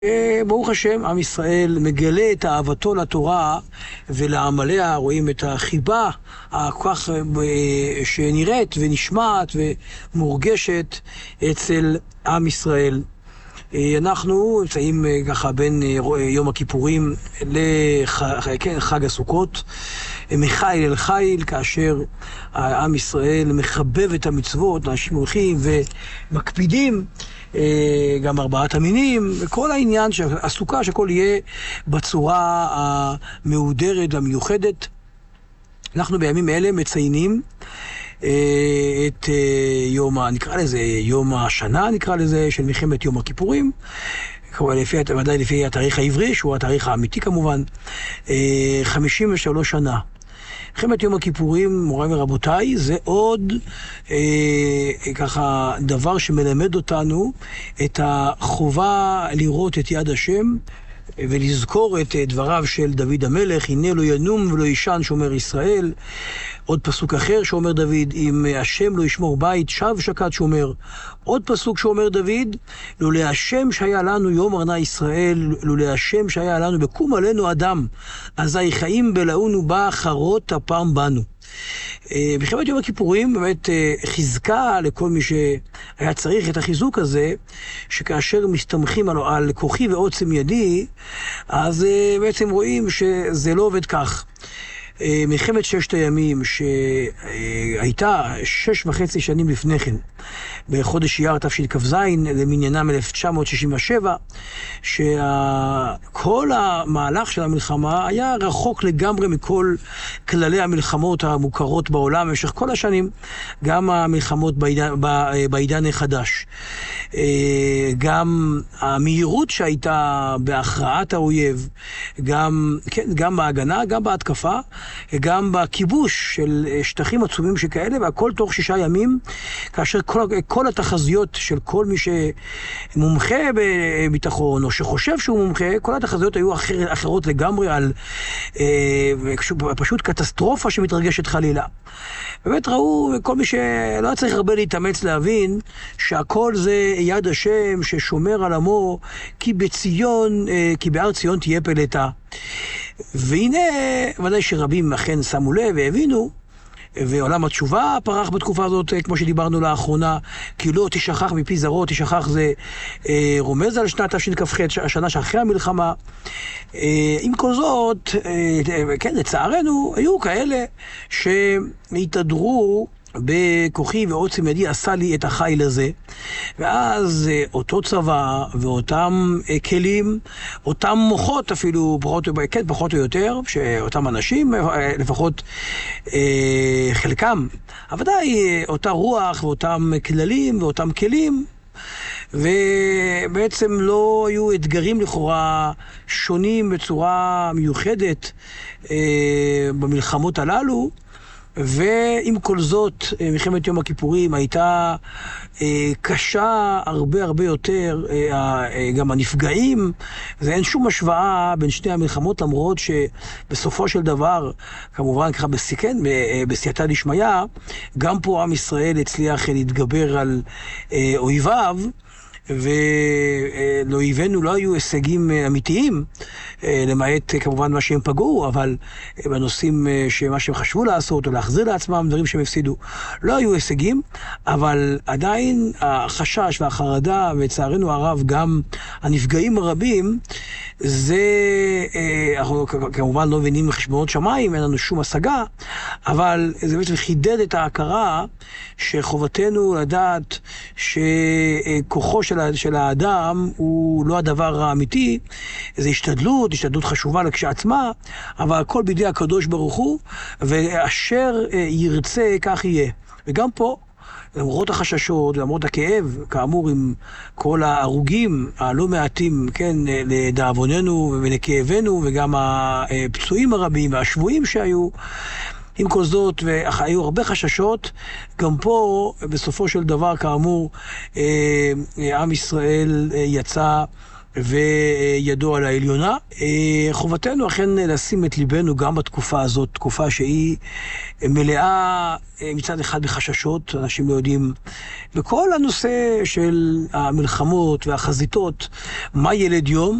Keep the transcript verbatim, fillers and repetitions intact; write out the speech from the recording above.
ברוך השם, עם ישראל מגלה את אהבתו לתורה ולעמליה, רואים את החיבה הכוח שנראית ונשמעת ומורגשת אצל עם ישראל. אנחנו נמצאים ככה בין יום הכיפורים לחג הסוכות, מחיל אל חיל, כאשר עם ישראל מחבב את המצוות, אנשים הולכים ומקפידים גם ארבעת המינים, וכל העניין של הסוכה, שהכל יהיה בצורה המהודרת והמיוחדת. אנחנו בימים אלה מציינים את יום, נקרא לזה יום השנה, נקרא לזה, של מלחמת יום הכיפורים, לפי, ודאי לפי התאריך העברי, שהוא התאריך האמיתי כמובן, חמישים ושלוש שנה. מלחמת יום הכיפורים, מוריי ורבותיי, זה עוד אה, ככה דבר שמלמד אותנו את החובה לראות את יד השם ולזכור את דבריו של דוד המלך, הנה לא ינום ולא ישן שומר ישראל. עוד פסוק אחר שאומר דוד, אם השם לא ישמור בית, שב שקד שומר. עוד פסוק שאומר דוד, לולא השם שהיה לנו יום ארנה ישראל, לולא השם שהיה לנו בקום עלינו אדם, אזי חיים בלעונו בה חרות הפעם בנו. מלחמת יום הכיפורים באמת חיזקה לכל מי שהיה צריך את החיזוק הזה, שכאשר מסתמכים על, על כוחי ועוצם ידי, אז בעצם רואים שזה לא עובד כך. מלחמת ששת הימים שהייתה שש וחצי שנים לפני כן, בחודש אייר תשכ"ז למניינם אלף תשע מאות שישים ושבע, שכל המהלך של המלחמה היה רחוק לגמרי מכל כללי המלחמות המוכרות בעולם במשך כל השנים, גם המלחמות בעידן, בעידן החדש. גם המהירות שהייתה בהכרעת האויב, גם, כן, גם בהגנה, גם בהתקפה, גם בכיבוש של שטחים עצומים שכאלה, והכל תוך שישה ימים, כאשר כל, כל התחזיות של כל מי שמומחה בביטחון, או שחושב שהוא מומחה, כל התחזיות היו אחר, אחרות לגמרי על אה, פשוט קטסטרופה שמתרגשת חלילה. באמת ראו, כל מי שלא צריך הרבה להתאמץ להבין, שהכל זה יד השם ששומר על עמו, כי בציון, אה, כי בהר ציון תהיה פלטה. והנה, ודאי שרבים אכן שמו לב והבינו, ועולם התשובה פרח בתקופה הזאת, כמו שדיברנו לאחרונה, כי לא תשכח מפי זרות, תשכח זה אה, רומז על שנת תשכ"ח, השנה שאחרי המלחמה. אה, עם כל זאת, אה, כן, לצערנו, היו כאלה שהתהדרו בכוחי ועוצם ידי עשה לי את החיל הזה, ואז אותו צבא ואותם כלים, אותם מוחות אפילו, פחות, כן, פחות או יותר, שאותם אנשים, לפחות חלקם, אבל די אותה רוח ואותם כללים ואותם כלים, ובעצם לא היו אתגרים לכאורה שונים בצורה מיוחדת במלחמות הללו. ועם כל זאת, מלחמת יום הכיפורים הייתה קשה הרבה הרבה יותר, גם הנפגעים, ואין שום השוואה בין שתי המלחמות, למרות שבסופו של דבר, כמובן ככה בסיכן, בסייעתא דשמיא, גם פה עם ישראל הצליח להתגבר על אויביו, ולאויבינו לא היו הישגים אמיתיים, למעט כמובן מה שהם פגעו, אבל בנושאים שמה שהם חשבו לעשות או להחזיר לעצמם דברים שהם הפסידו, לא היו הישגים, אבל עדיין החשש והחרדה, ולצערנו הרב גם הנפגעים הרבים, זה, אנחנו כמובן לא מבינים מחשבונות שמיים, אין לנו שום השגה, אבל זה בעצם חידד את ההכרה שחובתנו לדעת שכוחו של, של האדם הוא לא הדבר האמיתי, זה השתדלות, השתדלות חשובה לכשעצמה, אבל הכל בידי הקדוש ברוך הוא, ואשר ירצה כך יהיה. וגם פה, למרות החששות, למרות הכאב, כאמור עם כל ההרוגים הלא מעטים, כן, לדאבוננו ולכאבנו, וגם הפצועים הרבים והשבויים שהיו, עם כל זאת, והיו הרבה חששות, גם פה, בסופו של דבר, כאמור, עם ישראל יצא וידו על העליונה. חובתנו אכן לשים את ליבנו גם בתקופה הזאת, תקופה שהיא מלאה מצד אחד בחששות, אנשים לא יודעים בכל הנושא של המלחמות והחזיתות, מה ילד יום,